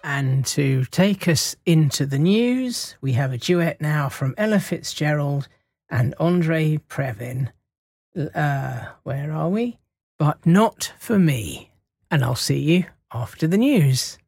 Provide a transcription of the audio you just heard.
And to take us into the news, we have a duet now from Ella Fitzgerald and Andre Previn. Where are we? But Not For Me. And I'll see you after the news.